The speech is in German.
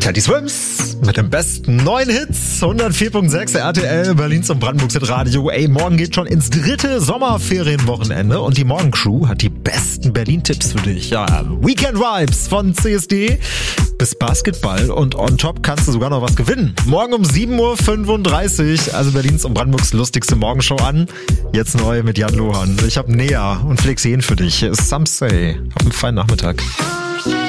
Teddy Swims mit den besten neuen Hits. 104.6 RTL, Berlins und Brandenburgs Hitradio. Ey, morgen geht schon ins 3. Sommerferienwochenende und die Morgencrew hat die besten Berlin-Tipps für dich. Ja, Weekend Vibes von CSD bis Basketball und on top kannst du sogar noch was gewinnen. Morgen um 7.35 Uhr, also Berlins und Brandenburgs lustigste Morgenshow an. Jetzt neu mit Jan Lohan. Ich hab Nea und Flexien für dich. Some Say. Hab einen feinen Nachmittag.